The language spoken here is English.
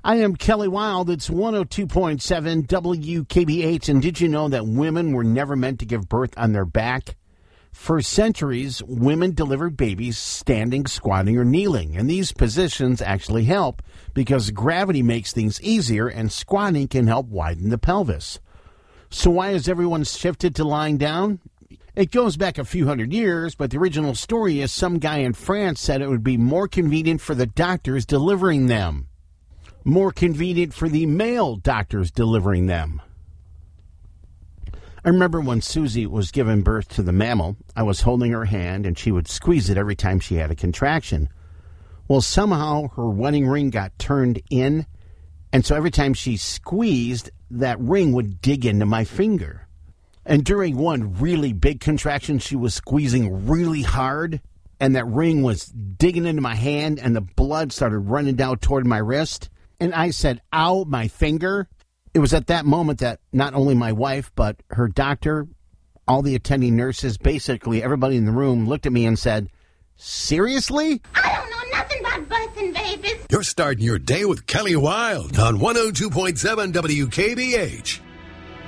I am Kelly Wild. It's 102.7 WKBH. And did you know that women were never meant to give birth on their back? For centuries, women delivered babies standing, squatting, or kneeling. And these positions actually help because gravity makes things easier and squatting can help widen the pelvis. So why has everyone shifted to lying down? It goes back a few hundred years, but the original story is some guy in France said it would be more convenient for the doctors delivering them. More convenient for the male doctors delivering them. I remember when Susie was giving birth to the mammal, I was holding her hand and she would squeeze it every time she had a contraction. Well, somehow her wedding ring got turned in, and so every time she squeezed, that ring would dig into my finger. And during one really big contraction, she was squeezing really hard, and that ring was digging into my hand, and the blood started running down toward my wrist. And I said, ow, my finger. It was at that moment that not only my wife, but her doctor, all the attending nurses, basically everybody in the room looked at me and said, seriously? I don't know nothing about births and babies. You're starting your day with Kelly Wild on 102.7 WKBH.